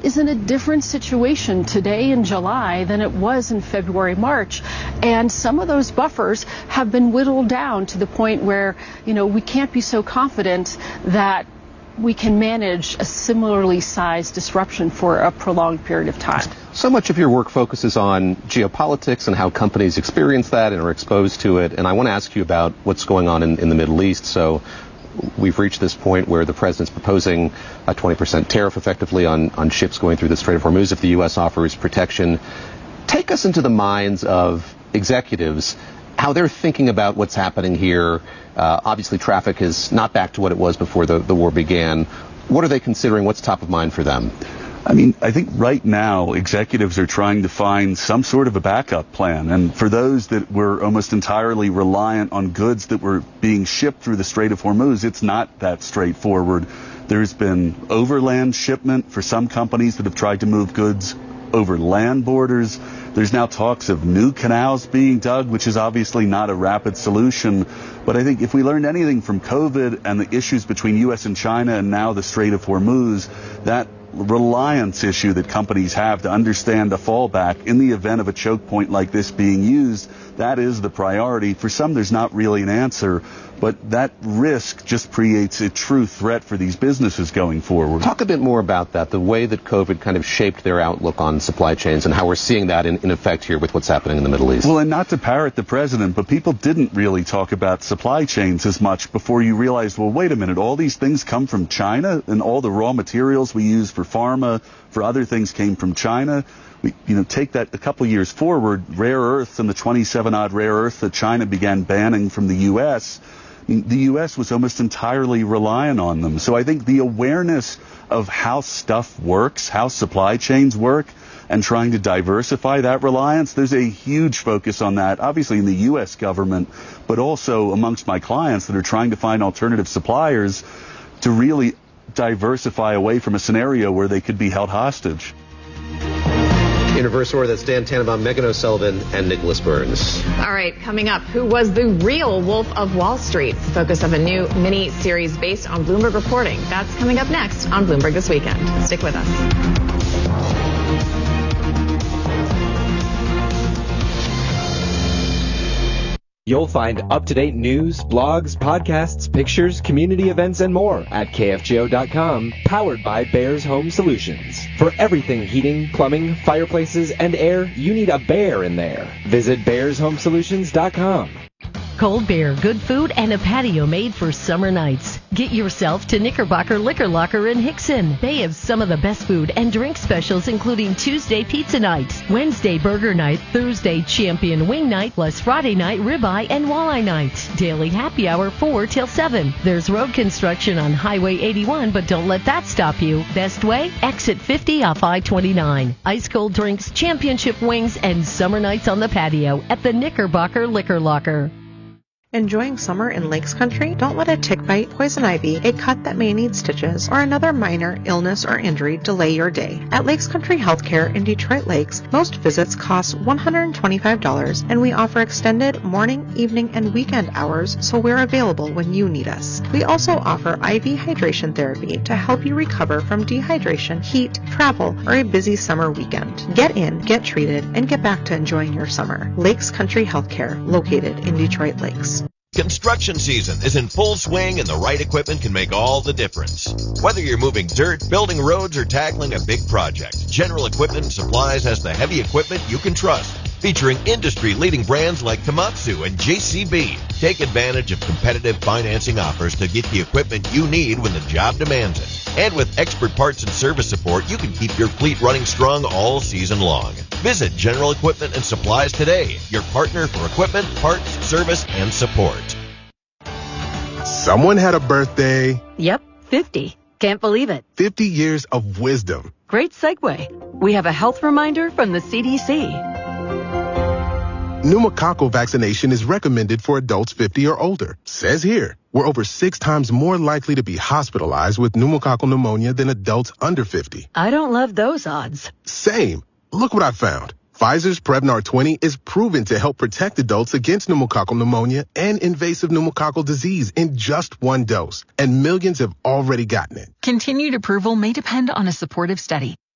is in a different situation today in July than it was in February, March. And some of those buffers have been whittled down to the point where, we can't be so confident that we can manage a similarly sized disruption for a prolonged period of time. So much of your work focuses on geopolitics and how companies experience that and are exposed to it. And I want to ask you about what's going on in the Middle East. So we've reached this point where the president's proposing a 20% tariff effectively on ships going through the Strait of Hormuz if the U.S. offers protection. Take us into the minds of executives, how they're thinking about what's happening here. Obviously, traffic is not back to what it was before the war began. What are they considering? What's top of mind for them? I think right now executives are trying to find some sort of a backup plan. And for those that were almost entirely reliant on goods that were being shipped through the Strait of Hormuz, it's not that straightforward. There's been overland shipment for some companies that have tried to move goods over land borders. There's now talks of new canals being dug, which is obviously not a rapid solution. But I think if we learned anything from COVID and the issues between U.S. and China and now the Strait of Hormuz, that reliance issue that companies have to understand a fallback in the event of a choke point like this being used, that is the priority. For some, there's not really an answer, but that risk just creates a true threat for these businesses going forward. Talk a bit more about that, the way that COVID kind of shaped their outlook on supply chains and how we're seeing that in effect here with what's happening in the Middle East. Well, and not to parrot the president, but people didn't really talk about supply chains as much before you realized, well, wait a minute, all these things come from China and all the raw materials we use for pharma, for other things came from China. We, take that a couple years forward, rare earths and the 27-odd rare earths that China began banning from the U.S., the U.S. was almost entirely reliant on them. So I think the awareness of how stuff works, how supply chains work, and trying to diversify that reliance, there's a huge focus on that, obviously in the U.S. government, but also amongst my clients that are trying to find alternative suppliers to really diversify away from a scenario where they could be held hostage. Universor, that's Dan Tannenbaum, Megan O'Sullivan, and Nicholas Burns. All right, coming up, who was the real Wolf of Wall Street? The focus of a new mini-series based on Bloomberg reporting. That's coming up next on Bloomberg This Weekend. Stick with us. You'll find up-to-date news, blogs, podcasts, pictures, community events, and more at KFGO.com, powered by Bears Home Solutions. For everything heating, plumbing, fireplaces, and air, you need a bear in there. Visit BearsHomeSolutions.com. Cold beer, good food, and a patio made for summer nights. Get yourself to Knickerbocker Liquor Locker in Hickson. They have some of the best food and drink specials, including Tuesday pizza night, Wednesday burger night, Thursday champion wing night, plus Friday night ribeye and walleye night. Daily happy hour 4 till 7. There's road construction on Highway 81, but don't let that stop you. Best way? Exit 50 off I-29. Ice cold drinks, championship wings, and summer nights on the patio at the Knickerbocker Liquor Locker. Enjoying summer in Lakes Country? Don't let a tick bite, poison ivy, a cut that may need stitches, or another minor illness or injury delay your day. At Lakes Country Healthcare in Detroit Lakes, most visits cost $125, and we offer extended morning, evening, and weekend hours, so we're available when you need us. We also offer IV hydration therapy to help you recover from dehydration, heat, travel, or a busy summer weekend. Get in, get treated, and get back to enjoying your summer. Lakes Country Healthcare, located in Detroit Lakes. Construction season is in full swing, and the right equipment can make all the difference. Whether you're moving dirt, building roads, or tackling a big project, General Equipment and Supplies has the heavy equipment you can trust. Featuring industry-leading brands like Komatsu and JCB. Take advantage of competitive financing offers to get the equipment you need when the job demands it. And with expert parts and service support, you can keep your fleet running strong all season long. Visit General Equipment and Supplies today, your partner for equipment, parts, service, and support. Someone had a birthday. Yep, 50. Can't believe it. 50 years of wisdom. Great segue. We have a health reminder from the CDC. Pneumococcal vaccination is recommended for adults 50 or older. Says here, we're over 6 times more likely to be hospitalized with pneumococcal pneumonia than adults under 50. I don't love those odds. Same. Look what I found. Pfizer's Prevnar 20 is proven to help protect adults against pneumococcal pneumonia and invasive pneumococcal disease in just 1 dose, and millions have already gotten it. Continued approval may depend on a supportive study.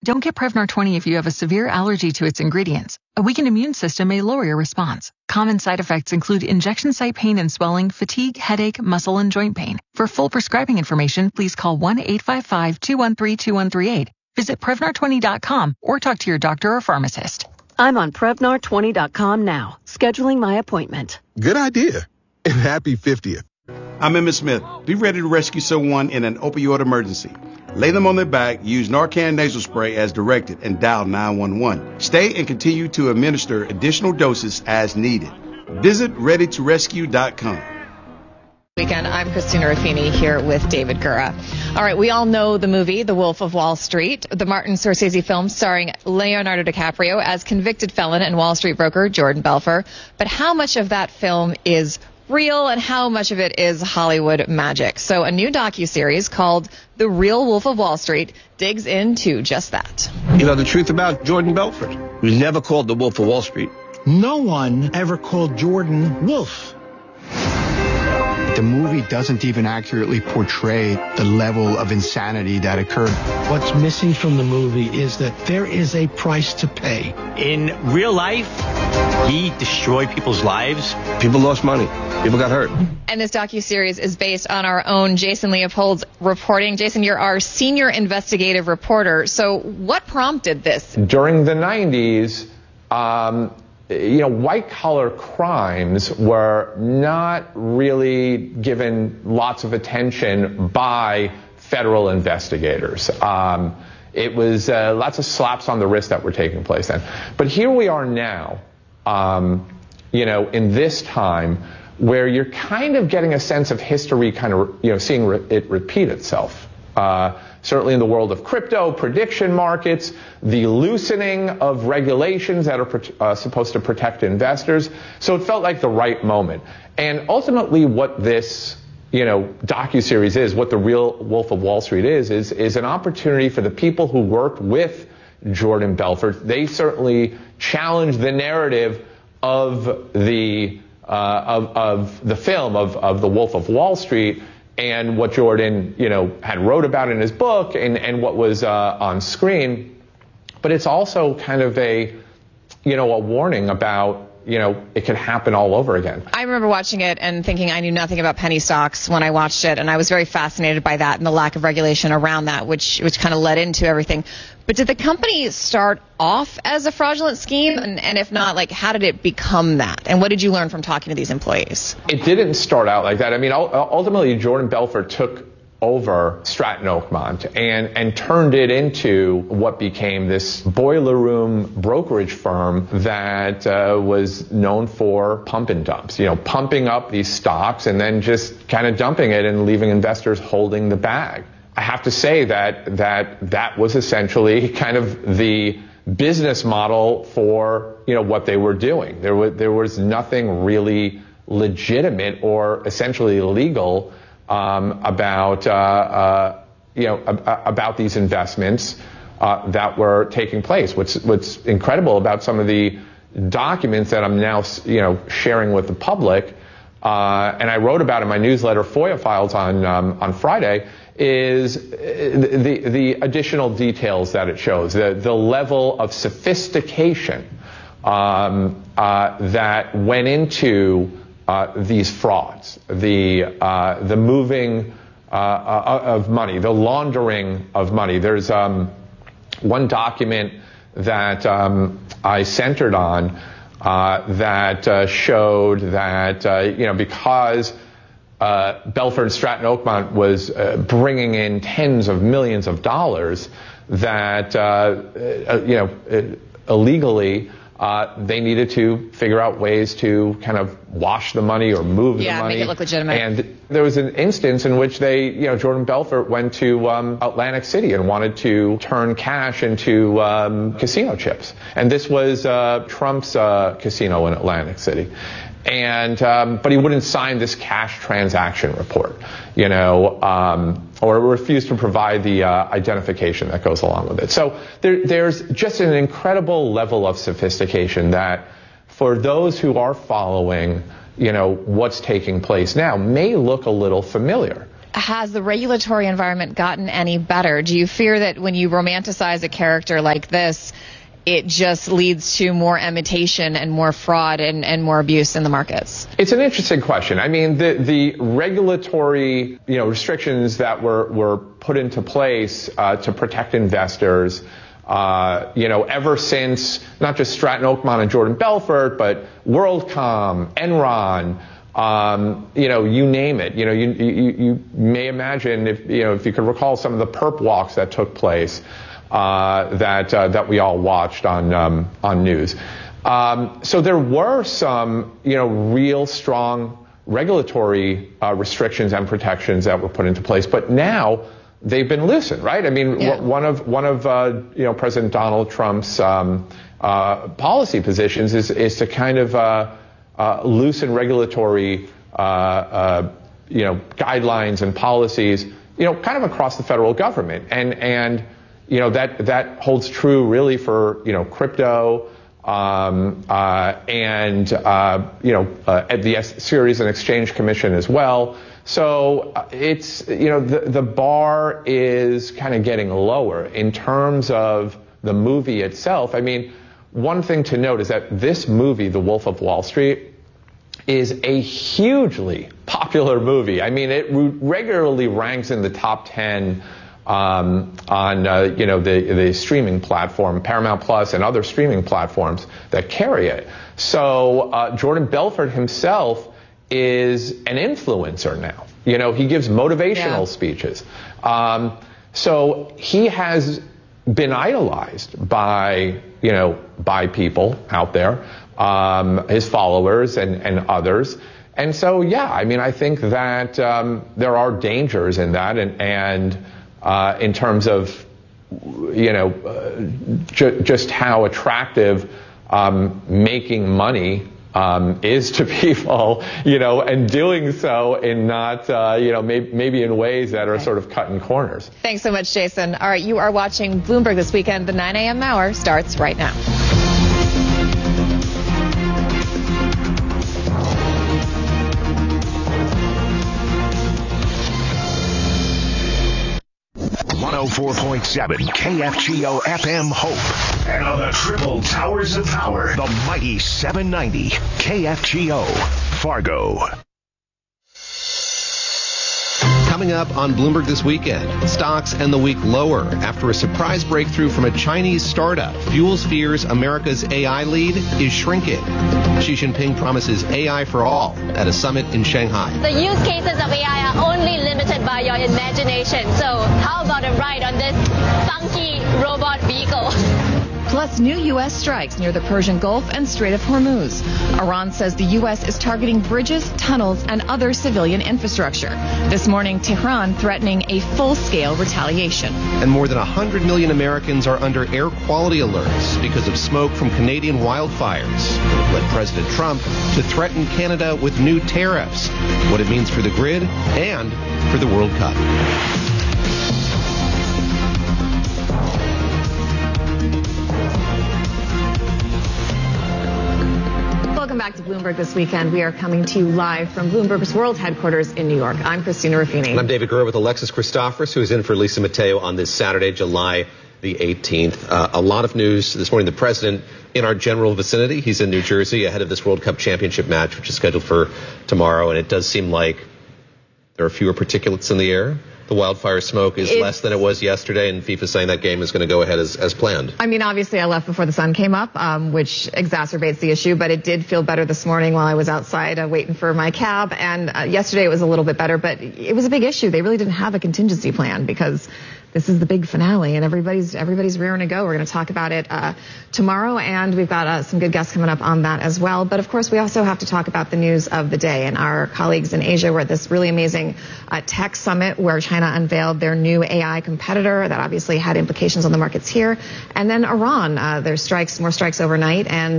Don't get Prevnar 20 if you have a severe allergy to its ingredients. A weakened immune system may lower your response. Common side effects include injection site pain and swelling, fatigue, headache, muscle, and joint pain. For full prescribing information, please call 1-855-213-2138. Visit Prevnar20.com or talk to your doctor or pharmacist. I'm on Prevnar20.com now, scheduling my appointment. Good idea. And happy 50th. I'm Emmett Smith. Be ready to rescue someone in an opioid emergency. Lay them on their back, use Narcan nasal spray as directed, and dial 911. Stay and continue to administer additional doses as needed. Visit ReadyToRescue.com. Weekend. I'm Christina Ruffini here with David Gura. All right, we all know the movie The Wolf of Wall Street, the Martin Scorsese film starring Leonardo DiCaprio as convicted felon and Wall Street broker Jordan Belfort. But how much of that film is real and how much of it is Hollywood magic? So a new docuseries called The Real Wolf of Wall Street digs into just that. You know the truth about Jordan Belfort? He was never called the Wolf of Wall Street. No one ever called Jordan Wolf. The movie doesn't even accurately portray the level of insanity that occurred. What's missing from the movie is that there is a price to pay. In real life, he destroyed people's lives. People lost money. People got hurt. And this docuseries is based on our own Jason Leopold's reporting. Jason, you're our senior investigative reporter. So what prompted this? During the 90s, white-collar crimes were not really given lots of attention by federal investigators. It was lots of slaps on the wrist that were taking place then. But here we are now, in this time where you're kind of getting a sense of history, seeing it repeat itself. Certainly in the world of crypto, prediction markets, the loosening of regulations that are supposed to protect investors. So it felt like the right moment. And ultimately what this, docuseries is, what The Real Wolf of Wall Street is an opportunity for the people who worked with Jordan Belfort. They certainly challenged the narrative of the film of The Wolf of Wall Street and what Jordan, had wrote about in his book and what was on screen. But it's also kind of a warning about, it could happen all over again. I remember watching it and thinking I knew nothing about penny stocks when I watched it, and I was very fascinated by that and the lack of regulation around that, which kind of led into everything. But did the company start off as a fraudulent scheme? And if not, how did it become that? And what did you learn from talking to these employees? It didn't start out like that. I mean, ultimately, Jordan Belfort took over Stratton Oakmont and turned it into what became this boiler room brokerage firm that was known for pump and dumps, pumping up these stocks and then just kind of dumping it and leaving investors holding the bag. I have to say that was essentially kind of the business model for, what they were doing. There was nothing really legitimate or essentially legal about these investments that were taking place. What's incredible about some of the documents that I'm now sharing with the public, and I wrote about in my newsletter FOIA Files on Friday, is the additional details that it shows, the level of sophistication that went into these frauds, the moving of money, the laundering of money. There's one document that I centered on that showed that because Belfort and Stratton Oakmont was bringing in tens of millions of dollars, that illegally. They needed to figure out ways to kind of wash the money or move the money. Make it look legitimate. And there was an instance in which Jordan Belfort went to Atlantic City and wanted to turn cash into casino chips. And this was Trump's casino in Atlantic City. And but he wouldn't sign this cash transaction report, or refused to provide the identification that goes along with it. So there's just an incredible level of sophistication that, for those who are following, what's taking place now, may look a little familiar. has the regulatory environment gotten any better? Do you fear that when you romanticize a character like this, it just leads to more imitation and more fraud and more abuse in the markets? It's an interesting question. I mean, the regulatory, restrictions that were put into place to protect investors, ever since not just Stratton Oakmont and Jordan Belfort, but WorldCom, Enron, you name it. You may imagine if you could recall some of the perp walks that took place that we all watched on news. So there were some real strong regulatory restrictions and protections that were put into place, but now they've been loosened, right? I mean, one of President Donald Trump's policy positions is to kind of loosen regulatory guidelines and policies, kind of across the federal government, and that holds true really for crypto and at the Securities and Exchange Commission as well. So it's the bar is kind of getting lower in terms of the movie itself. I mean, one thing to note is that this movie, The Wolf of Wall Street, is a hugely popular movie. I mean, it regularly ranks in the top 10 on the streaming platform, Paramount Plus and other streaming platforms that carry it. So Jordan Belfort himself is an influencer now. He gives motivational speeches. So he has been idolized by people out there, his followers and others. And so, I think that there are dangers in that, and in terms of, just how attractive making money is to people, and doing so in not, maybe in ways that are sort of cutting corners. Thanks so much, Jason. All right, you are watching Bloomberg This Weekend. The 9 a.m. hour starts right now. .7 KFGO FM Hope. And on the triple towers of power, the mighty 790 KFGO Fargo. Coming up on Bloomberg This Weekend, stocks end the week lower after a surprise breakthrough from a Chinese startup fuels fears America's AI lead is shrinking. Xi Jinping promises AI for all at a summit in Shanghai. The use cases of AI are only limited by your imagination. So how about a ride on this funky robot vehicle? Plus, new U.S. strikes near the Persian Gulf and Strait of Hormuz. Iran says the U.S. is targeting bridges, tunnels, and other civilian infrastructure. This morning, Tehran threatening a full-scale retaliation. And more than 100 million Americans are under air quality alerts because of smoke from Canadian wildfires. It led President Trump to threaten Canada with new tariffs, what it means for the grid and for the World Cup. Welcome back to Bloomberg This Weekend. We are coming to you live from Bloomberg's world headquarters in New York. I'm Christina Ruffini. And I'm David Gura with Alexis Christophorous, who is in for Lisa Mateo on this Saturday, July the 18th. A lot of news this morning. The president in our general vicinity. He's in New Jersey ahead of this World Cup championship match, which is scheduled for tomorrow. And it does seem like there are fewer particulates in the air. The wildfire smoke is less than it was yesterday, and FIFA saying that game is going to go ahead as planned. I mean, obviously I left before the sun came up, which exacerbates the issue, but it did feel better this morning while I was outside waiting for my cab. And yesterday it was a little bit better, but it was a big issue. They really didn't have a contingency plan because this is the big finale, and everybody's rearing to go. We're going to talk about it tomorrow, and we've got some good guests coming up on that as well. But of course, we also have to talk about the news of the day. And our colleagues in Asia were at this really amazing tech summit where China unveiled their new AI competitor that obviously had implications on the markets here. And then Iran, there's more strikes overnight, and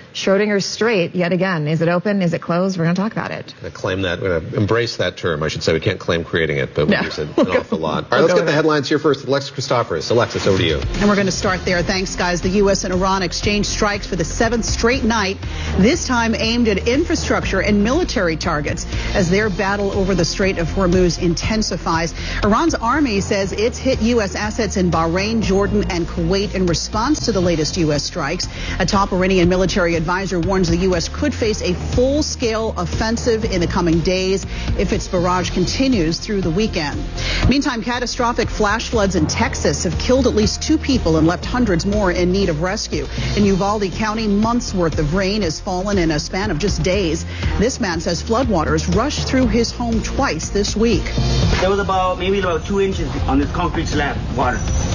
Schrodinger's Strait yet again. Is it open? Is it closed? We're going to talk about it. We're going to embrace that term. I should say we can't claim creating it, but we use it an awful lot. All right, let's get the headlines here first with Alexis Christoforous. Alexis, over to you. And we're going to start there. Thanks, guys. The U.S. and Iran exchanged strikes for the 7th straight night, this time aimed at infrastructure and military targets as their battle over the Strait of Hormuz intensifies. Iran's army says it's hit U.S. assets in Bahrain, Jordan, and Kuwait in response to the latest U.S. strikes. A top Iranian military advisor warns the U.S. could face a full-scale offensive in the coming days if its barrage continues through the weekend. Meantime, catastrophic flash floods in Texas have killed at least 2 people and left hundreds more in need of rescue. In Uvalde County, months' worth of rain has fallen in a span of just days. This man says floodwaters rushed through his home twice this week. There was maybe about 2 inches on this concrete slab, water.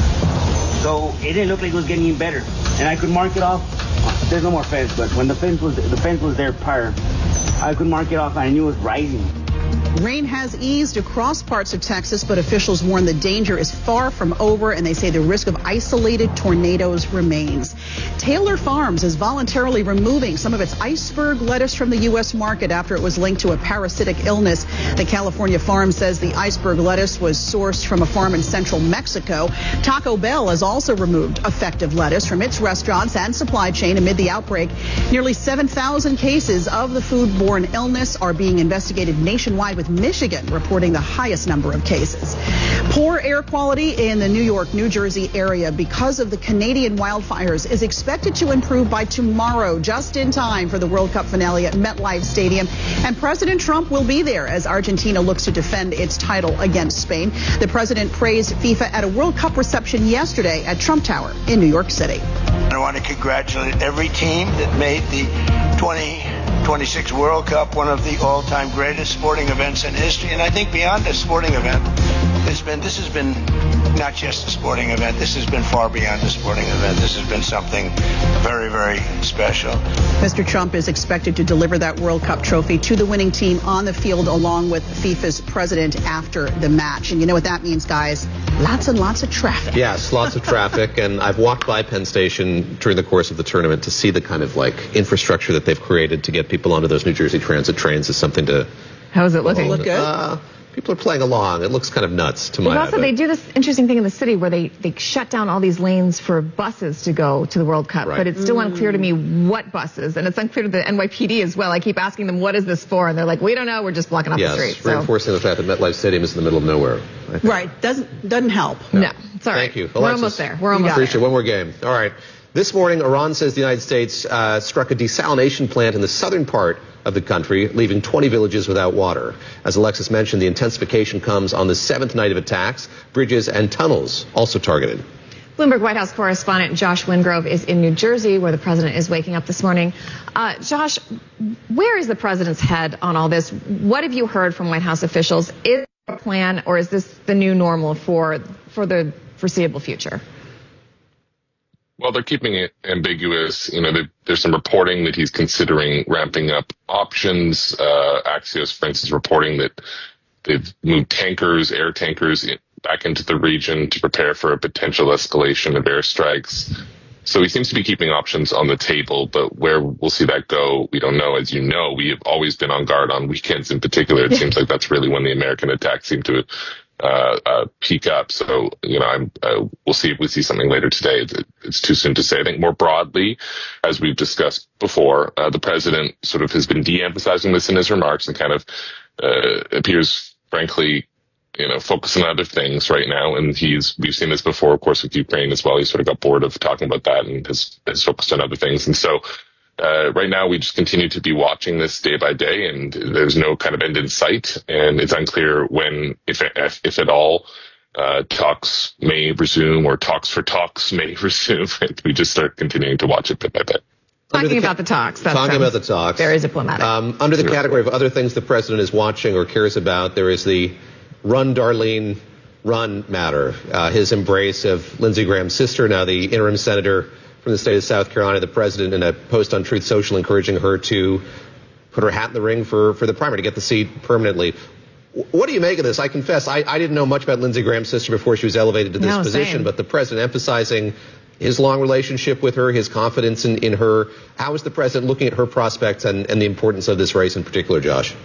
So it didn't look like it was getting any better. And I could mark it off. There's no more fence, but when the fence was there prior, I could mark it off and I knew it was rising. Rain has eased across parts of Texas, but officials warn the danger is far from over, and they say the risk of isolated tornadoes remains. Taylor Farms is voluntarily removing some of its iceberg lettuce from the U.S. market after it was linked to a parasitic illness. The California farm says the iceberg lettuce was sourced from a farm in central Mexico. Taco Bell has also removed effective lettuce from its restaurants and supply chain amid the outbreak. Nearly 7,000 cases of the foodborne illness are being investigated nationwide, with Michigan reporting the highest number of cases. Poor air quality in the New York, New Jersey area because of the Canadian wildfires is expected to improve by tomorrow, just in time for the World Cup finale at MetLife Stadium. And President Trump will be there as Argentina looks to defend its title against Spain. The president praised FIFA at a World Cup reception yesterday at Trump Tower in New York City. I want to congratulate every team that made the 2026 World Cup one of the all-time greatest sporting events in history. And I think beyond a sporting event, this has been not just a sporting event. This has been far beyond a sporting event. This has been something very, very special. Mr. Trump is expected to deliver that World Cup trophy to the winning team on the field along with FIFA's president after the match. And you know what that means, guys? Lots and lots of traffic. Yes, lots of traffic. And I've walked by Penn Station during the course of the tournament to see the kind of infrastructure that they've created to get people onto those New Jersey Transit trains is something to... How is it looking? Look good? People are playing along. It looks kind of nuts to my eye. They do this interesting thing in the city where they shut down all these lanes for buses to go to the World Cup. Right. But it's still unclear to me what buses. And it's unclear to the NYPD as well. I keep asking them, what is this for? And they're like, we don't know. We're just blocking off the street. Yes, reinforcing the fact that MetLife Stadium is in the middle of nowhere. Right. Doesn't help. No. It's all right. Thank you. We're almost there. Appreciate it. One more game. All right. This morning, Iran says the United States struck a desalination plant in the southern part of the country, leaving 20 villages without water. As Alexis mentioned, the intensification comes on the 7th night of attacks. Bridges and tunnels also targeted. Bloomberg White House correspondent Josh Wingrove is in New Jersey, where the president is waking up this morning. Josh, where is the president's head on all this? What have you heard from White House officials? Is there a plan, or is this the new normal for the foreseeable future? Well, they're keeping it ambiguous. There's some reporting that he's considering ramping up options. Axios, for instance, reporting that they've moved air tankers back into the region to prepare for a potential escalation of airstrikes. So he seems to be keeping options on the table, but where we'll see that go, we don't know. As you know, we have always been on guard on weekends in particular. It seems like that's really when the American attacks seem to peak up. So, we'll see if we see something later today. It's too soon to say. I think more broadly, as we've discussed before, the president sort of has been de-emphasizing this in his remarks and kind of appears, frankly, focusing on other things right now. And we've seen this before, of course, with Ukraine as well. He sort of got bored of talking about that and has focused on other things. And so, right now, we just continue to be watching this day by day, and there's no kind of end in sight. And it's unclear when, if at all, talks may resume or talks for talks may resume. We just start continuing to watch it bit by bit. Talking about the talks. Very diplomatic. Under the category of other things the president is watching or cares about, there is the Run, Darlene, Run matter. His embrace of Lindsey Graham's sister, now the interim senator from the state of South Carolina, the president in a post on Truth Social encouraging her to put her hat in the ring for the primary to get the seat permanently. What do you make of this? I confess, I didn't know much about Lindsey Graham's sister before she was elevated to this position, but the president emphasizing his long relationship with her, his confidence in her. How is the president looking at her prospects and the importance of this race in particular, Josh?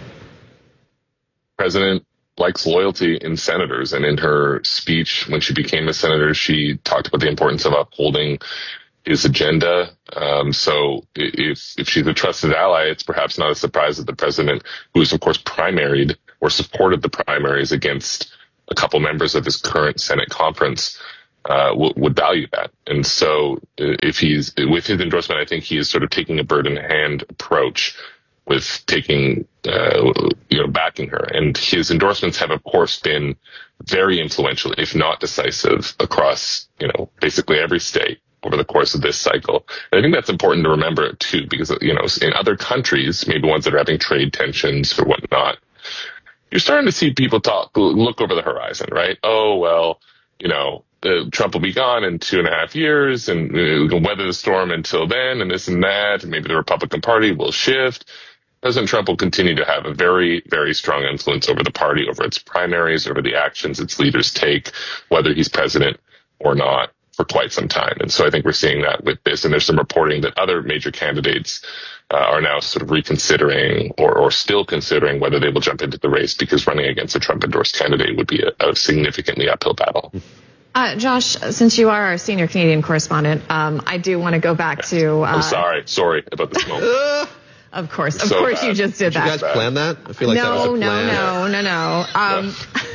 President likes loyalty in senators, and in her speech when she became a senator, she talked about the importance of upholding his agenda. So if she's a trusted ally, it's perhaps not a surprise that the president, who is of course primaried or supported the primaries against a couple members of his current Senate conference, would value that. And so if he's with his endorsement, I think he is sort of taking a bird in hand approach with taking, backing her. And his endorsements have, of course, been very influential, if not decisive, across, basically every state over the course of this cycle. And I think that's important to remember, too, because, in other countries, maybe ones that are having trade tensions or whatnot, you're starting to see people look over the horizon, right? Oh, well, Trump will be gone in 2.5 years, and we can weather the storm until then, and this and that, and maybe the Republican Party will shift. President Trump will continue to have a very, very strong influence over the party, over its primaries, over the actions its leaders take, whether he's president or not, for quite some time. And so I think we're seeing that with this. And there's some reporting that other major candidates are now sort of reconsidering or still considering whether they will jump into the race, because running against a Trump-endorsed candidate would be a significantly uphill battle. Josh, since you are our senior Canadian correspondent, I do want to go back to... I'm sorry about this moment. Of course you just did that. Did you guys plan that? I feel like that was a plan. No.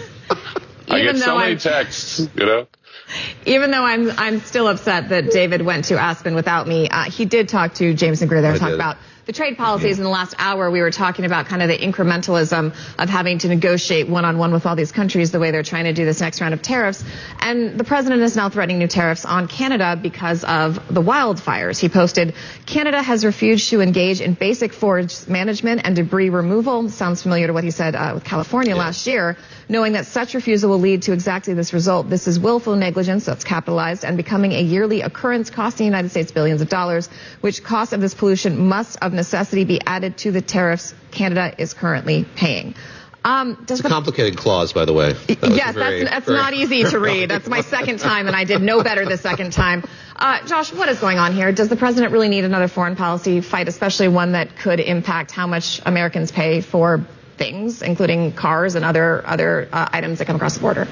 I get so many texts, Even though I'm still upset that David went to Aspen without me, he did talk to James McGreer and talk about the trade policies. In the last hour, we were talking about kind of the incrementalism of having to negotiate one-on-one with all these countries the way they're trying to do this next round of tariffs. And the president is now threatening new tariffs on Canada because of the wildfires. He posted, Canada has refused to engage in basic forest management and debris removal. Sounds familiar to what he said with California last year. Knowing that such refusal will lead to exactly this result. This is willful negligence that's capitalized and becoming a yearly occurrence, costing the United States billions of dollars, which cost of this pollution must of necessity be added to the tariffs Canada is currently paying. It's a complicated clause, by the way. That's not easy to read. That's my second time, and I did no better the second time. Josh, what is going on here? Does the president really need another foreign policy fight, especially one that could impact how much Americans pay for things, including cars and other items that come across the border?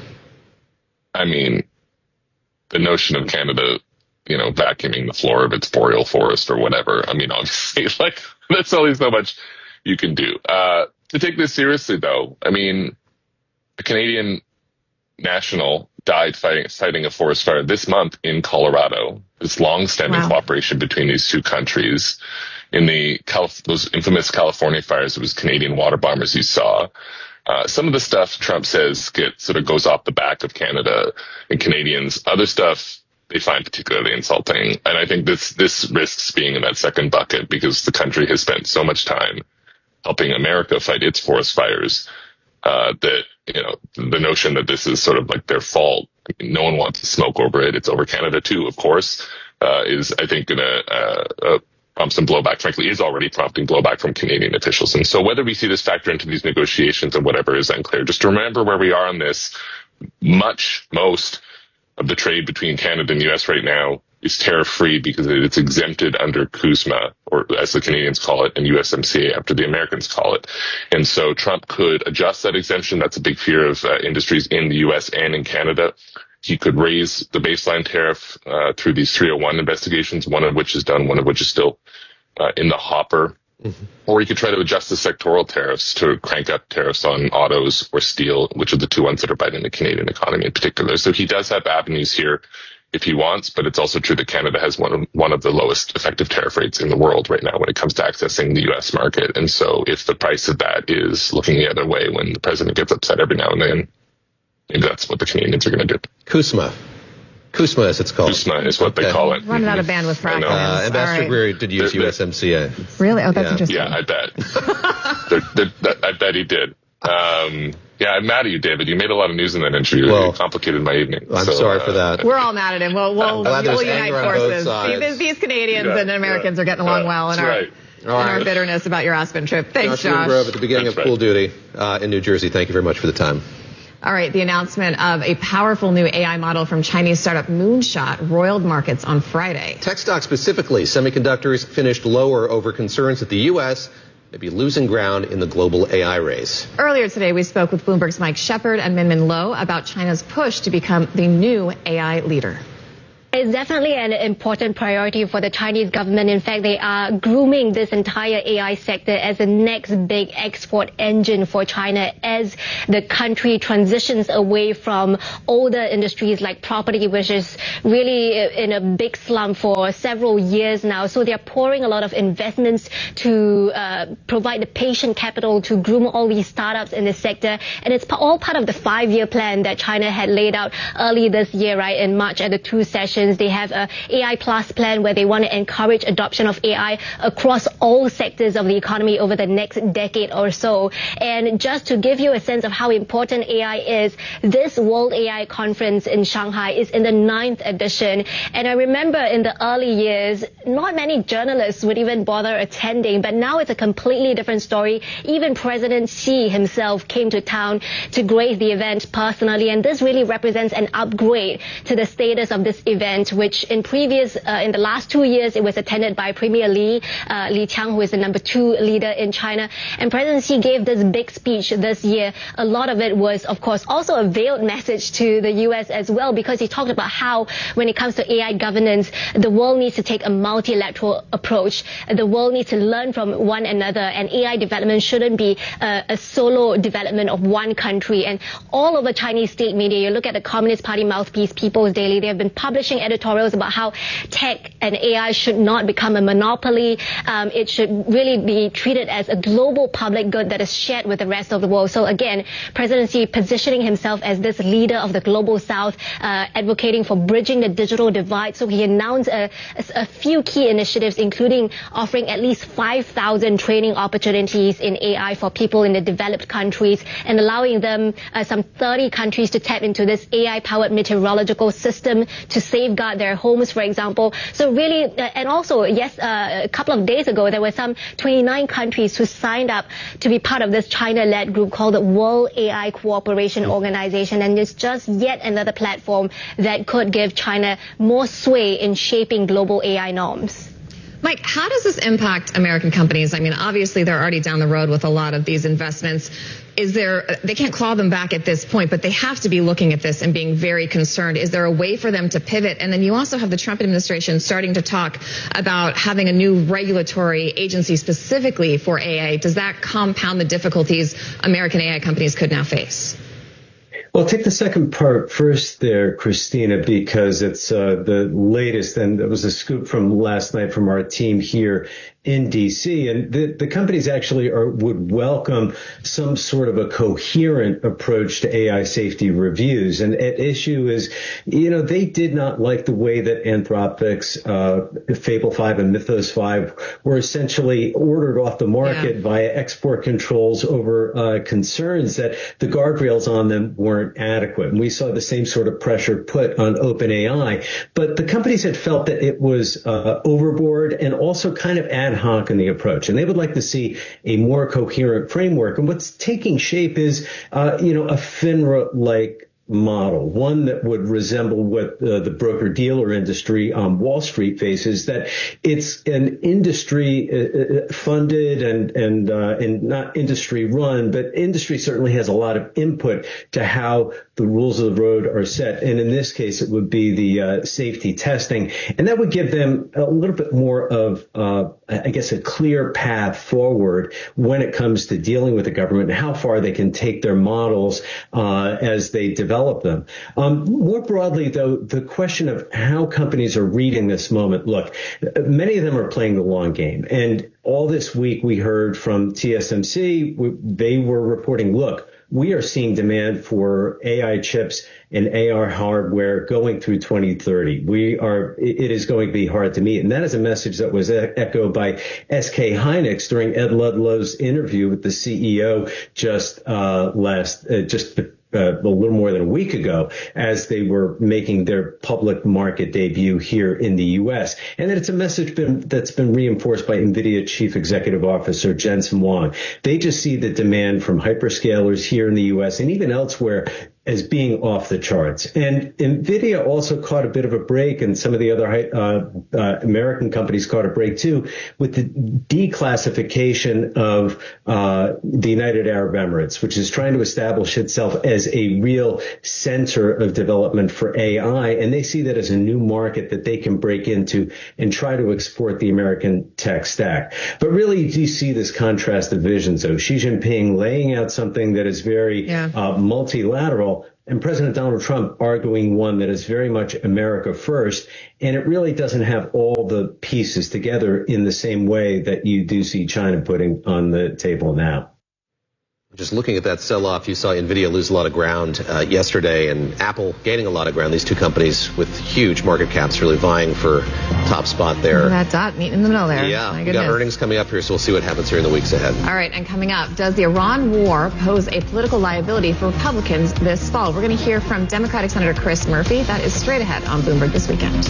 I mean, the notion of Canada, vacuuming the floor of its boreal forest or whatever. I mean, obviously, that's only so much you can do. To take this seriously, though, I mean, a Canadian national died fighting a forest fire this month in Colorado. This long-standing cooperation between these two countries. In those infamous California fires, it was Canadian water bombers you saw. Some of the stuff Trump says goes off the back of Canada and Canadians. Other stuff they find particularly insulting. And I think this risks being in that second bucket, because the country has spent so much time helping America fight its forest fires, that, the notion that this is sort of like their fault. I mean, no one wants to smoke over it. It's over Canada too, of course, is I think going to prompt some blowback, frankly, is already prompting blowback from Canadian officials. And so whether we see this factor into these negotiations or whatever is unclear. Just to remember where we are on this, most of the trade between Canada and the U.S. right now is tariff-free because it's exempted under CUSMA, or as the Canadians call it, and USMCA after the Americans call it. And so Trump could adjust that exemption. That's a big fear of industries in the U.S. and in Canada. He could raise the baseline tariff through these 301 investigations, one of which is done, one of which is still in the hopper. Mm-hmm. Or he could try to adjust the sectoral tariffs to crank up tariffs on autos or steel, which are the two ones that are biting the Canadian economy in particular. So he does have avenues here if he wants, but it's also true that Canada has one of the lowest effective tariff rates in the world right now when it comes to accessing the U.S. market. And so if the price of that is looking the other way when the president gets upset every now and then, maybe that's what the Canadians are going to do. CUSMA, as it's called. CUSMA is what they call it. Running out of bandwidth for acronyms. Ambassador Greer did use USMCA. Really? Oh, that's interesting. Yeah, I bet. I bet he did. I'm mad at you, David. You made a lot of news in that interview. You complicated my evening. I'm sorry for that. We're all mad at him. We'll unite forces. These Canadians and Americans are getting along well in our bitterness about your Aspen trip. Thanks, Josh. Grove at the beginning of Cool Duty in New Jersey. Thank you very much for the time. All right, the announcement of a powerful new AI model from Chinese startup Moonshot roiled markets on Friday. Tech stocks specifically, semiconductors finished lower over concerns that the U.S. may be losing ground in the global AI race. Earlier today, we spoke with Bloomberg's Mike Shepard and Minmin Lo about China's push to become the new AI leader. It's definitely an important priority for the Chinese government. In fact, they are grooming this entire AI sector as the next big export engine for China as the country transitions away from older industries like property, which is really in a big slump for several years now. So they're pouring a lot of investments to provide the patient capital to groom all these startups in this sector. And it's all part of the 5-year plan that China had laid out early this year, right, in March at the 2 sessions. They have a AI Plus plan where they want to encourage adoption of AI across all sectors of the economy over the next decade or so. And just to give you a sense of how important AI is, this World AI Conference in Shanghai is in the 9th edition. And I remember in the early years, not many journalists would even bother attending, but now it's a completely different story. Even President Xi himself came to town to grace the event personally, and this really represents an upgrade to the status of this event, which in the last 2 years, it was attended by Premier Li Qiang, who is the number 2 leader in China. And President Xi gave this big speech this year. A lot of it was, of course, also a veiled message to the U.S. as well, because he talked about how, when it comes to AI governance, the world needs to take a multilateral approach. The world needs to learn from one another, and AI development shouldn't be a solo development of one country. And all over Chinese state media, you look at the Communist Party mouthpiece, People's Daily, they have been publishing editorials about how tech and AI should not become a monopoly. It should really be treated as a global public good that is shared with the rest of the world. So again, President Xi positioning himself as this leader of the global south, advocating for bridging the digital divide. So he announced a few key initiatives, including offering at least 5,000 training opportunities in AI for people in the developed countries, and allowing them, some 30 countries, to tap into this AI-powered meteorological system to safeguard their homes, for example. So really, and also, yes, a couple of days ago, there were some 29 countries who signed up to be part of this China-led group called the World AI Cooperation Organization. And it's just yet another platform that could give China more sway in shaping global AI norms. Mike, how does this impact American companies? I mean, obviously, they're already down the road with a lot of these investments. They can't claw them back at this point, but they have to be looking at this and being very concerned. Is there a way for them to pivot? And then you also have the Trump administration starting to talk about having a new regulatory agency specifically for AI. Does that compound the difficulties American AI companies could now face? Well, take the second part first there, Christina, because it's the latest, and it was a scoop from last night from our team here in D.C. And the companies actually would welcome some sort of a coherent approach to AI safety reviews. And at issue is, they did not like the way that Anthropic's Fable 5 and Mythos 5 were essentially ordered off the market via export controls over concerns that the guardrails on them weren't adequate. And we saw the same sort of pressure put on OpenAI. But the companies had felt that it was overboard and also kind of ad hoc in the approach. And they would like to see a more coherent framework. And what's taking shape is, a FINRA-like model, one that would resemble what the broker-dealer industry on Wall Street faces, that it's an industry funded and not industry run, but industry certainly has a lot of input to how the rules of the road are set. And in this case, it would be the safety testing. And that would give them a little bit more of, a clear path forward when it comes to dealing with the government and how far they can take their models as they develop them. More broadly, though, the question of how companies are reading this moment. Look, many of them are playing the long game. And all this week we heard from TSMC, they were reporting, look, we are seeing demand for AI chips and AR hardware going through 2030. It is going to be hard to meet. And that is a message that was echoed by SK Hynix during Ed Ludlow's interview with the CEO just a little more than a week ago, as they were making their public market debut here in the U.S. And then it's a message that's been reinforced by NVIDIA Chief Executive Officer Jensen Huang. They just see the demand from hyperscalers here in the U.S. and even elsewhere as being off the charts. And NVIDIA also caught a bit of a break, and some of the other American companies caught a break too, with the declassification of the United Arab Emirates, which is trying to establish itself as a real center of development for AI. And they see that as a new market that they can break into and try to export the American tech stack. But really, you do see this contrast of visions, though. Xi Jinping laying out something that is very multilateral, and President Donald Trump arguing one that is very much America first. And it really doesn't have all the pieces together in the same way that you do see China putting on the table now. Just looking at that sell-off, you saw NVIDIA lose a lot of ground yesterday, and Apple gaining a lot of ground. These two companies with huge market caps really vying for top spot there. That dot meeting in the middle there. Yeah, we got earnings coming up here, so we'll see what happens here in the weeks ahead. All right, and coming up, does the Iran war pose a political liability for Republicans this fall? We're going to hear from Democratic Senator Chris Murphy. That is straight ahead on Bloomberg This Weekend.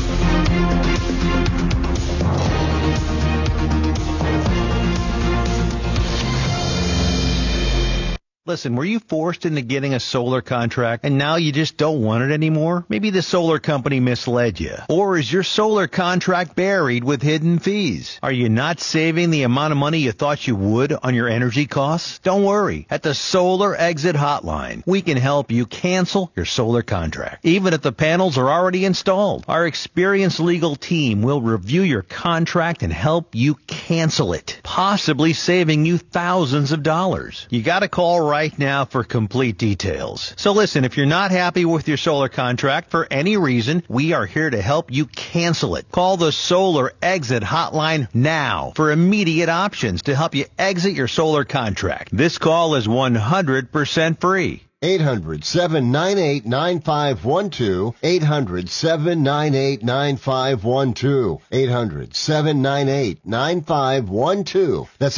Listen, were you forced into getting a solar contract and now you just don't want it anymore? Maybe the solar company misled you. Or is your solar contract buried with hidden fees? Are you not saving the amount of money you thought you would on your energy costs? Don't worry. At the Solar Exit Hotline, we can help you cancel your solar contract, even if the panels are already installed. Our experienced legal team will review your contract and help you cancel it, possibly saving you thousands of dollars. You got to call right now for complete details. So listen, if you're not happy with your solar contract for any reason, we are here to help you cancel it. Call the Solar Exit Hotline now for immediate options to help you exit your solar contract. This call is 100% free. 800-798-9512. 800-798-9512. 800-798-9512. That's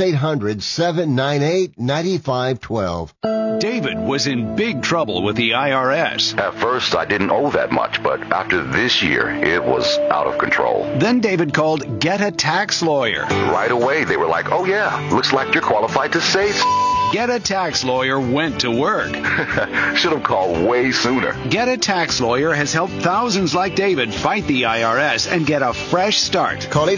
800-798-9512. David was in big trouble with the IRS. At first, I didn't owe that much, but after this year, it was out of control. Then David called Get a Tax Lawyer. Right away, they were like, oh yeah, looks like you're qualified to say Get a Tax Lawyer went to work. Should have called way sooner. Get a Tax Lawyer has helped thousands like David fight the IRS and get a fresh start. Call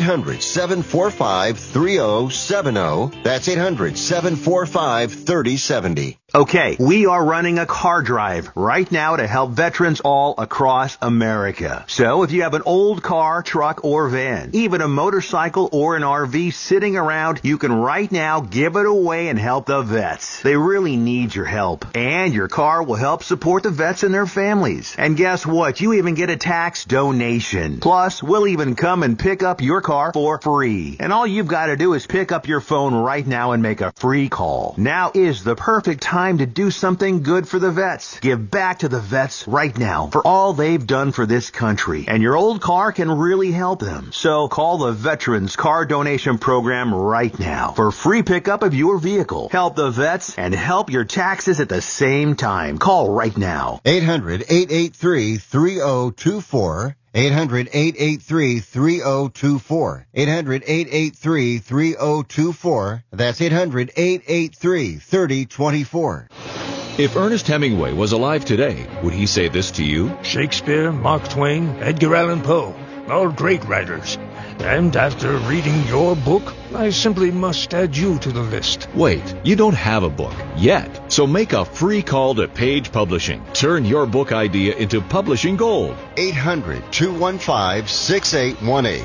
800-745-3070. That's 800-745-3070. Okay, we are running a car drive right now to help veterans all across America. So if you have an old car, truck, or van, even a motorcycle or an RV sitting around, you can right now give it away and help the vets. They really need your help. And your car will help support the vets and their families. And guess what? You even get a tax donation. Plus, we'll even come and pick up your car for free. And all you've got to do is pick up your phone right now and make a free call. Now is the perfect time to do something good for the vets. Give back to the vets right now for all they've done for this country. And your old car can really help them. So call the Veterans Car Donation Program right now for free pickup of your vehicle. Help the vets and help your taxes at the same time. Call right now. 800-883-3024. 800-883-3024. 800-883-3024. That's 800-883-3024. If Ernest Hemingway was alive today, would he say this to you? Shakespeare, Mark Twain, Edgar Allan Poe, all great writers. And after reading your book, I simply must add you to the list. Wait, you don't have a book yet. So make a free call to Page Publishing. Turn your book idea into publishing gold. 800-215-6818.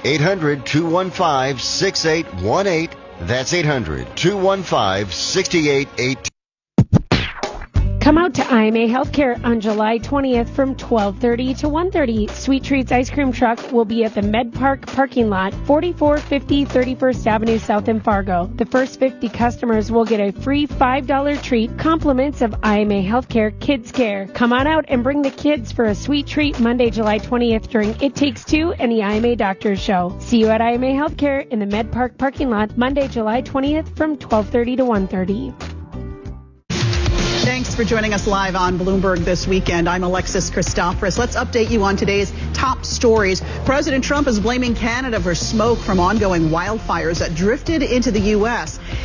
800-215-6818. That's 800-215-6818. Come out to IMA Healthcare on July 20th from 12:30 to 1:30. Sweet Treats Ice Cream Truck will be at the Med Park parking lot, 4450 31st Avenue South in Fargo. The first 50 customers will get a free $5 treat, compliments of IMA Healthcare Kids Care. Come on out and bring the kids for a sweet treat Monday, July 20th during It Takes Two and the IMA Doctors Show. See you at IMA Healthcare in the Med Park parking lot Monday, July 20th from 12:30 to 1:30. Thanks for joining us live on Bloomberg This Weekend. I'm Alexis Christoforous. Let's update you on today's top stories. President Trump is blaming Canada for smoke from ongoing wildfires that drifted into the U.S.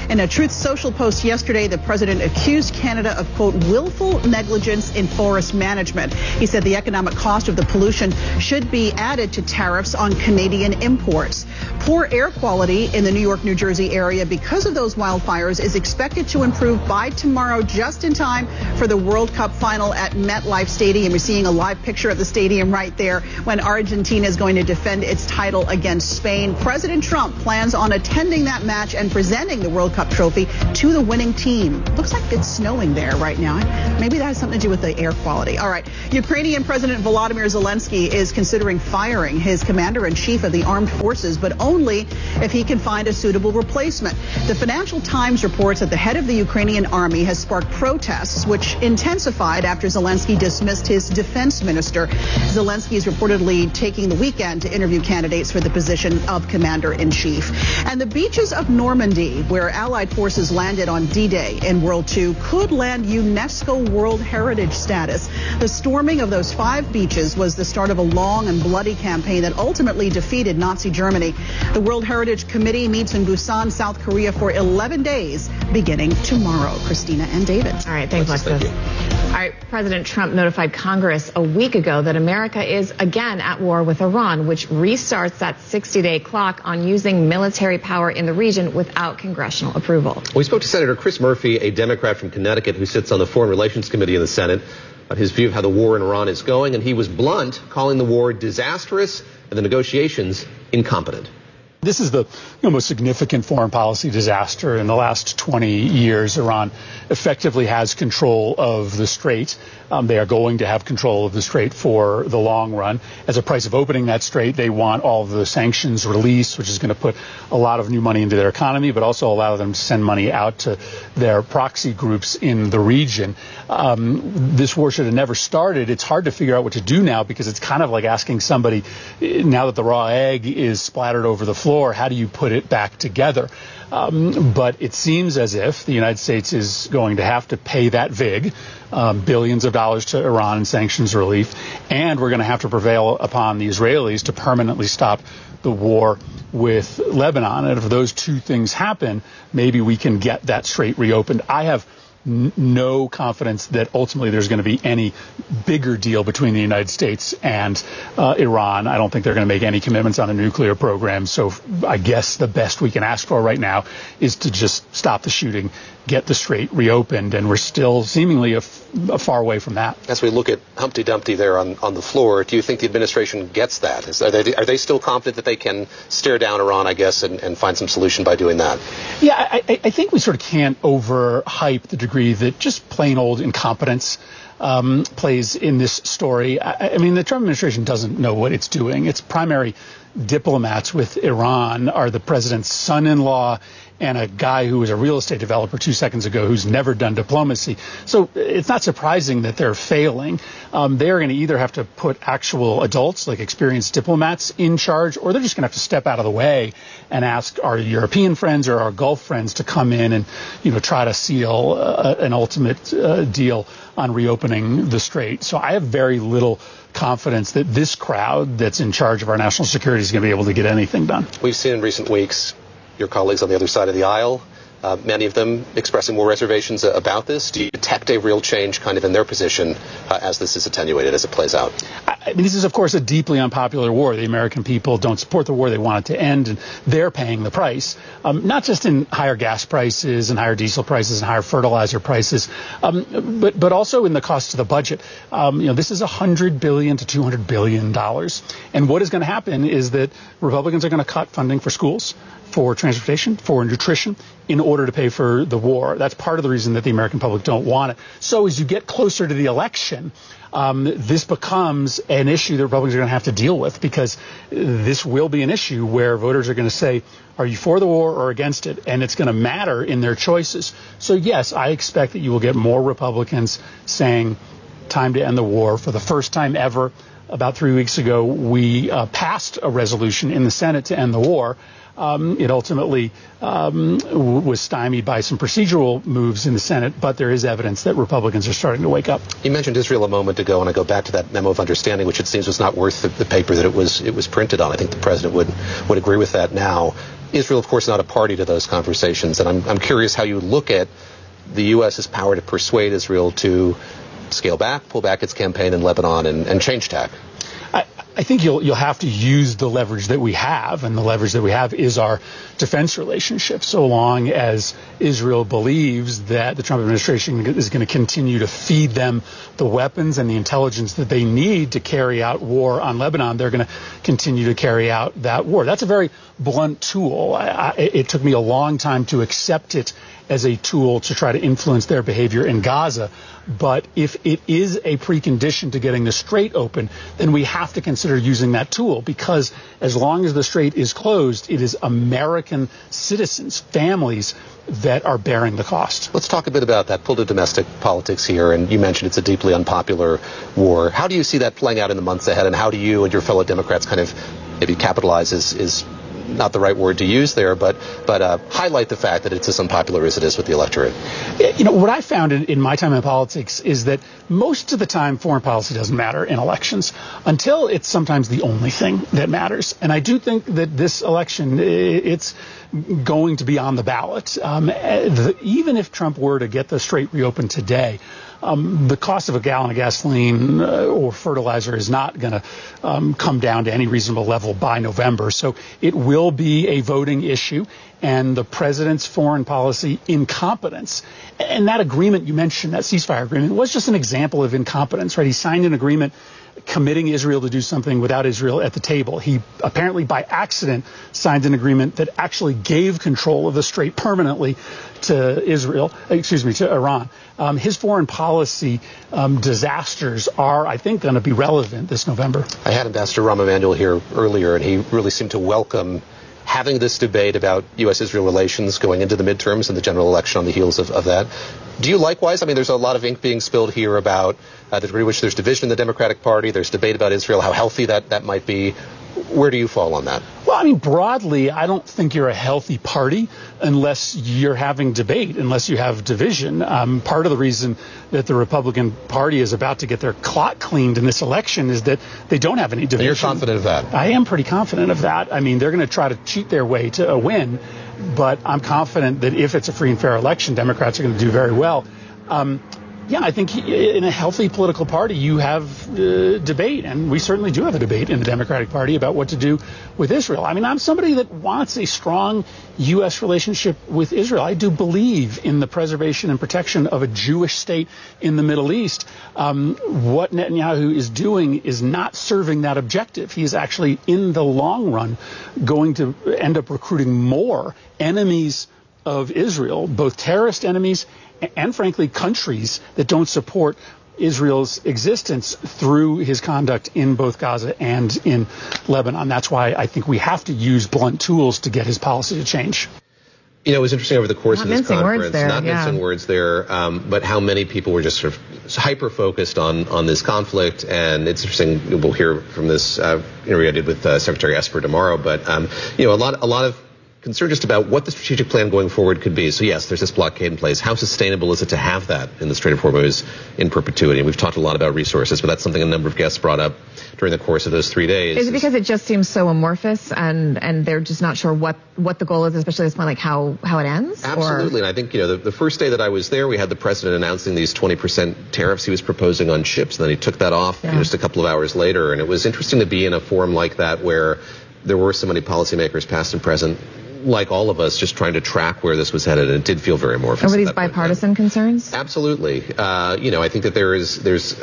In a Truth Social post yesterday, the president accused Canada of, quote, willful negligence in forest management. He said the economic cost of the pollution should be added to tariffs on Canadian imports. Poor air quality in the New York, New Jersey area because of those wildfires is expected to improve by tomorrow, just in time for the World Cup final at MetLife Stadium. You're seeing a live picture of the stadium right there when Argentina is going to defend its title against Spain. President Trump plans on attending that match and presenting the World Cup trophy to the winning team. Looks like it's snowing there right now. Maybe that has something to do with the air quality. All right. Ukrainian President Volodymyr Zelensky is considering firing his commander-in-chief of the armed forces, but only if he can find a suitable replacement. The Financial Times reports that the head of the Ukrainian army has sparked protests, which intensified after Zelensky dismissed his defense minister. Zelensky is reportedly taking the weekend to interview candidates for the position of commander-in-chief. And the beaches of Normandy, where Allied forces landed on D-Day in World II, could land UNESCO World Heritage status. The storming of those 5 beaches was the start of a long and bloody campaign that ultimately defeated Nazi Germany. The World Heritage Committee meets in Busan, South Korea for 11 days, beginning tomorrow. Christina and David. All right, thanks, Alexis. All right, President Trump notified Congress a week ago that America is again at war with Iran, which restarts that 60-day clock on using military power in the region without congressional approval. We spoke to Senator Chris Murphy, a Democrat from Connecticut who sits on the Foreign Relations Committee in the Senate, about his view of how the war in Iran is going, and he was blunt, calling the war disastrous and the negotiations incompetent. This is the most significant foreign policy disaster in the last 20 years. Iran effectively has control of the Strait. They are going to have control of the Strait for the long run. As a price of opening that Strait, they want all of the sanctions released, which is going to put a lot of new money into their economy, but also allow them to send money out to their proxy groups in the region. This war should have never started. It's hard to figure out what to do now because it's kind of like asking somebody, now that the raw egg is splattered over the floor, how do you put it back together? But it seems as if the United States is going to have to pay that VIG, billions of dollars to Iran in sanctions relief, and we're going to have to prevail upon the Israelis to permanently stop the war with Lebanon. And if those two things happen, maybe we can get that strait reopened. I have no confidence that ultimately there's going to be any bigger deal between the United States and Iran. I don't think they're going to make any commitments on a nuclear program. So I guess the best we can ask for right now is to just stop the shooting, get the strait reopened, and we're still seemingly a far way from that. As we look at Humpty Dumpty there on the floor, do you think the administration gets that? Are they still confident that they can stare down Iran, I guess, and find some solution by doing that? Yeah, I think we sort of can't overhype the degree that just plain old incompetence plays in this story. I mean, the Trump administration doesn't know what it's doing. Its primary diplomats with Iran are the president's son-in-law and a guy who was a real estate developer 2 seconds ago who's never done diplomacy. So it's not surprising that they're failing. They're going to either have to put actual adults, like experienced diplomats, in charge, or they're just going to have to step out of the way and ask our European friends or our Gulf friends to come in and, try to seal an ultimate deal on reopening the strait. So I have very little confidence that this crowd that's in charge of our national security is going to be able to get anything done. We've seen in recent weeks your colleagues on the other side of the aisle, many of them expressing more reservations about this. Do you detect a real change kind of in their position as this is attenuated, as it plays out? I mean, this is, of course, a deeply unpopular war. The American people don't support the war. They want it to end, and they're paying the price, not just in higher gas prices and higher diesel prices and higher fertilizer prices, but also in the cost to the budget. This is $100 billion to $200 billion. And what is going to happen is that Republicans are going to cut funding for schools, for transportation, for nutrition, in order to pay for the war. That's part of the reason that the American public don't want it. So as you get closer to the election, this becomes an issue that Republicans are going to have to deal with, because this will be an issue where voters are going to say, are you for the war or against it? And it's going to matter in their choices. So, yes, I expect that you will get more Republicans saying time to end the war. For the first time ever, about 3 weeks ago, we passed a resolution in the Senate to end the war. It ultimately was stymied by some procedural moves in the Senate, but there is evidence that Republicans are starting to wake up. You mentioned Israel a moment ago, and I go back to that memo of understanding, which it seems was not worth the paper that it was printed on. I think the president would agree with that now. Israel, of course, is not a party to those conversations, and I'm curious how you look at the U.S.'s power to persuade Israel to scale back, pull back its campaign in Lebanon, and change tack. I think you'll have to use the leverage that we have, and the leverage that we have is our defense relationship. So long as Israel believes that the Trump administration is going to continue to feed them the weapons and the intelligence that they need to carry out war on Lebanon, they're going to continue to carry out that war. That's a very blunt tool. It took me a long time to accept it as a tool to try to influence their behavior in Gaza. But if it is a precondition to getting the strait open, then we have to consider using that tool, because as long as the strait is closed, it is American citizens, families, that are bearing the cost. Let's talk a bit about that. Pull to domestic politics here, and you mentioned it's a deeply unpopular war. How do you see that playing out in the months ahead, and how do you and your fellow Democrats kind of maybe capitalize is not the right word to use there, but highlight the fact that it's as unpopular as it is with the electorate? You know, what I found in my time in politics is that most of the time foreign policy doesn't matter in elections until it's sometimes the only thing that matters. And I do think that this election, it's going to be on the ballot. Even if Trump were to get the strait reopened today, the cost of a gallon of gasoline or fertilizer is not going to come down to any reasonable level by November. So it will be a voting issue, and the president's foreign policy incompetence. And that agreement you mentioned, that ceasefire agreement, was just an example of incompetence, right? He signed an agreement committing Israel to do something without Israel at the table. He apparently by accident signed an agreement that actually gave control of the strait permanently to to Iran. His foreign policy disasters are, I think, going to be relevant this November. I had Ambassador Rahm Emanuel here earlier, and he really seemed to welcome having this debate about U.S.-Israel relations going into the midterms and the general election on the heels of that. Do you likewise? I mean, there's a lot of ink being spilled here about the degree to which there's division in the Democratic Party. There's debate about Israel, how healthy that might be. Where do you fall on that? Well, I mean, broadly, I don't think you're a healthy party unless you're having debate, unless you have division. Part of the reason that the Republican Party is about to get their clock cleaned in this election is that they don't have any division. And you're confident of that? I am pretty confident of that. I mean, they're going to try to cheat their way to a win, but I'm confident that if it's a free and fair election, Democrats are going to do very well. Yeah, I think in a healthy political party, you have debate, and we certainly do have a debate in the Democratic Party about what to do with Israel. I mean, I'm somebody that wants a strong U.S. relationship with Israel. I do believe in the preservation and protection of a Jewish state in the Middle East. What Netanyahu is doing is not serving that objective. He is actually, in the long run, going to end up recruiting more enemies of Israel, both terrorist enemies and, frankly, countries that don't support Israel's existence through his conduct in both Gaza and in Lebanon. That's why I think we have to use blunt tools to get his policy to change. You know, it was interesting over the course of this conference, mincing words there, but how many people were just sort of hyper-focused on this conflict. And it's interesting, we'll hear from this interview I did with Secretary Esper tomorrow, but, you know, a lot of concern just about what the strategic plan going forward could be. So, yes, there's this blockade in place. How sustainable is it to have that in the Strait of Hormuz in perpetuity? And we've talked a lot about resources, but that's something a number of guests brought up during the course of those 3 days. Is it because it just seems so amorphous and they're just not sure what the goal is, especially at this point, like how it ends? Absolutely. And I think, you know, the first day that I was there, we had the president announcing these 20% tariffs he was proposing on ships, and then he took that off just a couple of hours later. And it was interesting to be in a forum like that where there were so many policymakers, past and present, like all of us, just trying to track where this was headed, and it did feel very amorphous. And were these bipartisan concerns? Absolutely. You know, I think that there's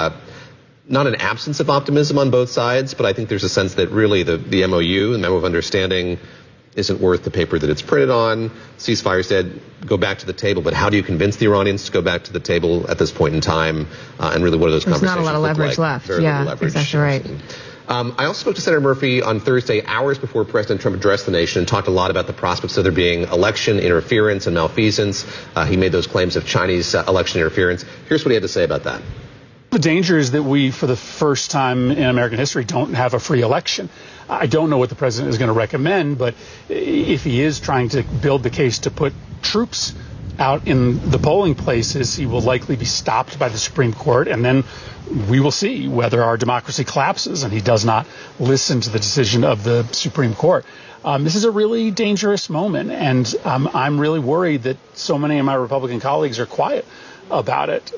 not an absence of optimism on both sides, but I think there's a sense that really the MOU, the Memo of Understanding, isn't worth the paper that it's printed on. Ceasefire said, go back to the table, but how do you convince the Iranians to go back to the table at this point in time? And really, what are those conversations There's not a lot of leverage left. Very little leverage. Exactly right. I also spoke to Senator Murphy on Thursday, hours before President Trump addressed the nation, and talked a lot about the prospects of there being election interference and malfeasance. He made those claims of Chinese election interference. Here's what he had to say about that. The danger is that we, for the first time in American history, don't have a free election. I don't know what the president is going to recommend, but if he is trying to build the case to put troops out in the polling places, he will likely be stopped by the Supreme Court, and then we will see whether our democracy collapses and he does not listen to the decision of the Supreme Court. This is a really dangerous moment, and I'm really worried that so many of my Republican colleagues are quiet about it.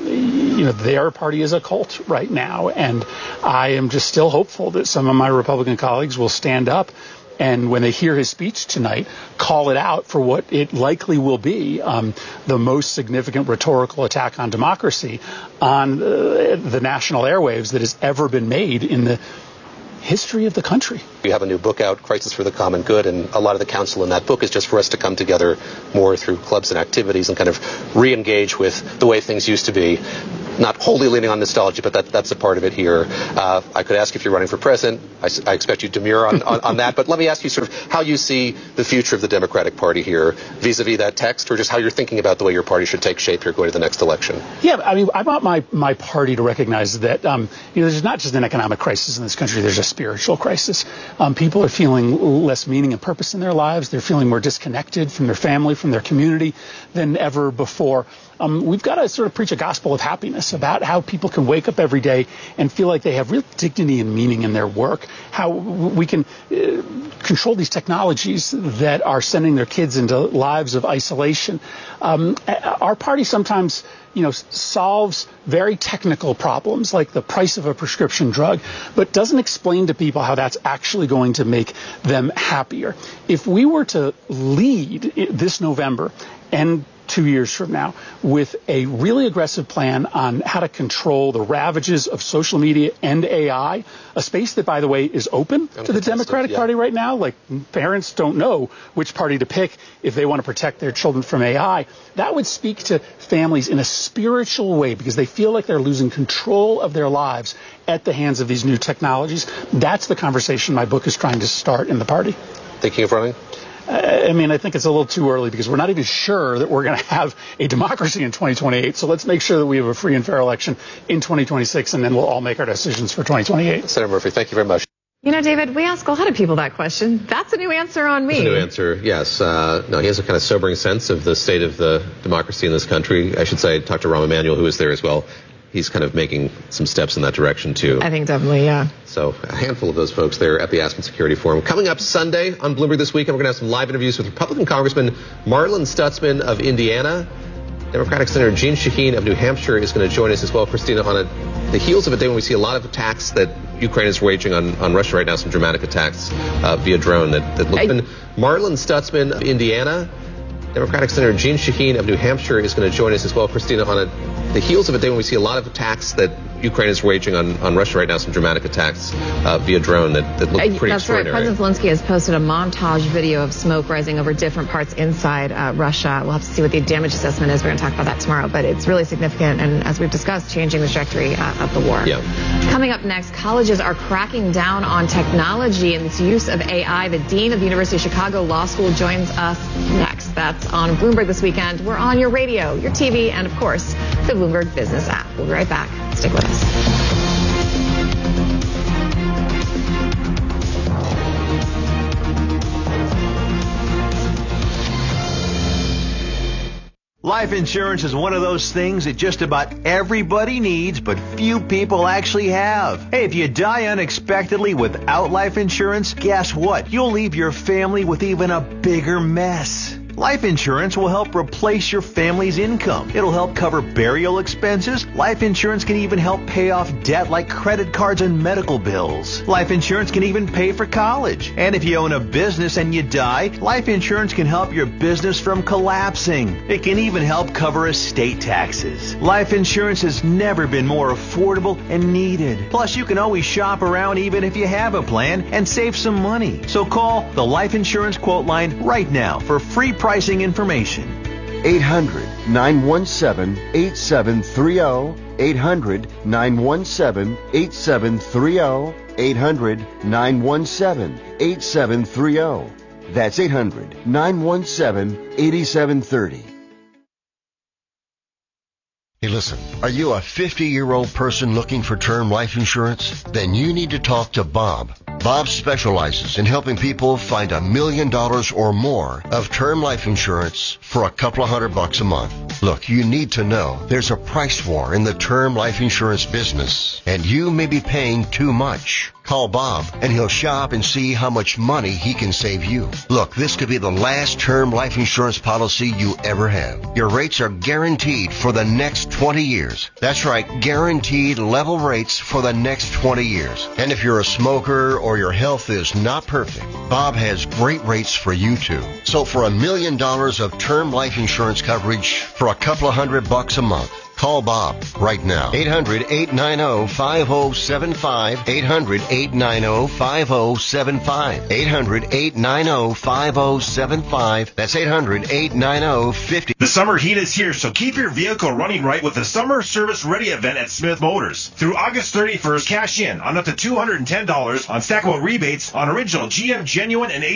Their party is a cult right now, and I am just still hopeful that some of my Republican colleagues will stand up and when they hear his speech tonight, call it out for what it likely will be, the most significant rhetorical attack on democracy on the national airwaves that has ever been made in the history of the country. You have a new book out, Crisis for the Common Good, and a lot of the counsel in that book is just for us to come together more through clubs and activities and kind of re-engage with the way things used to be. Not wholly leaning on nostalgia, but that's a part of it here. I could ask if you're running for president. I expect you to demur on that, but let me ask you sort of how you see the future of the Democratic Party here vis-a-vis that text, or just how you're thinking about the way your party should take shape here going to the next election. Yeah, I mean, I want my party to recognize that there's not just an economic crisis in this country, there's a spiritual crisis. People are feeling less meaning and purpose in their lives. They're feeling more disconnected from their family, from their community than ever before. We've got to sort of preach a gospel of happiness about how people can wake up every day and feel like they have real dignity and meaning in their work, how we can control these technologies that are sending their kids into lives of isolation. Our party sometimes solves very technical problems like the price of a prescription drug, but doesn't explain to people how that's actually going to make them happier. If we were to lead this November and 2 years from now with a really aggressive plan on how to control the ravages of social media and AI, a space that, by the way, is open to the Democratic Party right now. Like, parents don't know which party to pick if they want to protect their children from AI. That would speak to families in a spiritual way because they feel like they're losing control of their lives at the hands of these new technologies. That's the conversation my book is trying to start in the party. Thinking of running? I think it's a little too early because we're not even sure that we're going to have a democracy in 2028. So let's make sure that we have a free and fair election in 2026, and then we'll all make our decisions for 2028. Senator Murphy, thank you very much. David, we ask a lot of people that question. That's a new answer on me. That's a new answer, yes. No, he has a kind of sobering sense of the state of the democracy in this country. I should say, I talked to Rahm Emanuel, who was there as well. He's kind of making some steps in that direction, too. I think definitely, yeah. So a handful of those folks there at the Aspen Security Forum. Coming up Sunday on Bloomberg This Weekend, we're going to have some live interviews with Republican Congressman Marlin Stutzman of Indiana. Democratic Senator Jeanne Shaheen of New Hampshire is going to join us as well, Christina, on the heels of a day when we see a lot of attacks that Ukraine is waging on Russia right now, some dramatic attacks via drone that look. Marlin Stutzman of Indiana. Democratic Senator Jeanne Shaheen of New Hampshire is going to join us as well, Christina, on the heels of a day when we see a lot of attacks that Ukraine is waging on Russia right now, some dramatic attacks via drone that look pretty That's right. extraordinary. President Zelensky has posted a montage video of smoke rising over different parts inside Russia. We'll have to see what the damage assessment is. We're going to talk about that tomorrow, but it's really significant, and as we've discussed, changing the trajectory of the war. Yeah. Coming up next, colleges are cracking down on technology and its use of AI. The Dean of the University of Chicago Law School joins us next. That's on Bloomberg This Weekend. We're on your radio, your TV, and of course, the Bloomberg Business app. We'll be right back. Stick with us. Life insurance is one of those things that just about everybody needs, but few people actually have. Hey, if you die unexpectedly without life insurance, guess what? You'll leave your family with even a bigger mess. Life insurance will help replace your family's income. It'll help cover burial expenses. Life insurance can even help pay off debt like credit cards and medical bills. Life insurance can even pay for college. And if you own a business and you die, life insurance can help your business from collapsing. It can even help cover estate taxes. Life insurance has never been more affordable and needed. Plus, you can always shop around even if you have a plan and save some money. So call the Life Insurance Quote Line right now for free pricing information. 800-917-8730. 800-917-8730. 800-917-8730. That's 800-917-8730. Hey, listen, are you a 50-year-old person looking for term life insurance? Then you need to talk to Bob. Bob specializes in helping people find $1 million or more of term life insurance for a couple of $100 a month. Look, you need to know there's a price war in the term life insurance business, and you may be paying too much. Call Bob, and he'll shop and see how much money he can save you. Look, this could be the last term life insurance policy you ever have. Your rates are guaranteed for the next 20 years. That's right, guaranteed level rates for the next 20 years. And if you're a smoker or your health is not perfect, Bob has great rates for you too. So for $1 million of term life insurance coverage for a couple of $100 a month, call Bob right now. 800-890-5075. 800-890-5075. 800-890-5075. That's 800-890-50. The summer heat is here, so keep your vehicle running right with the Summer Service Ready event at Smith Motors. Through August 31st, cash in on up to $210 on stackable rebates on original GM Genuine and